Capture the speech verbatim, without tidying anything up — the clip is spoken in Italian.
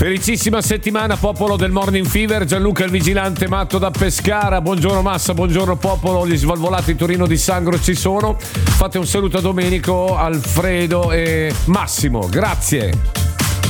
Felicissima settimana, popolo del Morning Fever. Gianluca il vigilante matto da Pescara. Buongiorno Massa, buongiorno popolo. Gli svalvolati Torino di Sangro ci sono. Fate un saluto a Domenico, Alfredo e Massimo. Grazie.